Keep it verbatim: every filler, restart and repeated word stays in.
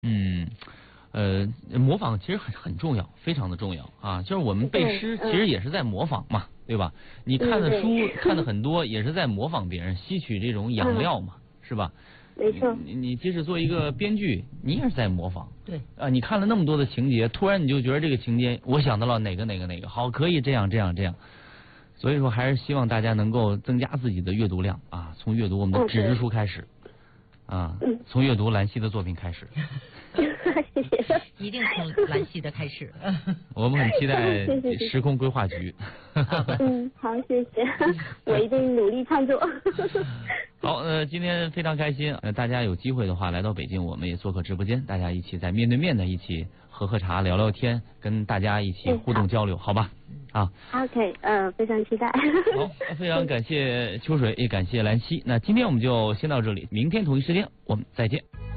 嗯，呃，模仿其实很很重要，非常的重要啊。就是我们背诗，其实也是在模仿嘛，对吧？你看的书看的很多，也是在模仿别人，吸取这种养料嘛，是吧？ 没错。 你你即使做一个编剧，你也是在模仿。 对。 啊，你看了那么多的情节，突然你就觉得这个情节，我想到了哪个哪个哪个，好，可以这样这样这样。所以说，还是希望大家能够增加自己的阅读量啊，从阅读我们的纸质书开始。啊，从阅读兰溪的作品开始， 谢谢， 一定从兰溪的开始。 我们很期待时空规划局。 嗯，好，谢谢，我一定努力创作。 好，呃，今天非常开心，呃，大家有机会的话来到北京，我们也做客直播间，大家一起在面对面的一起喝喝茶、聊聊天，跟大家一起互动交流，好吧？啊 ，OK， 嗯，非常期待。 好，非常感谢秋水，也感谢兰溪。那今天我们就先到这里，明天同一时间我们再见。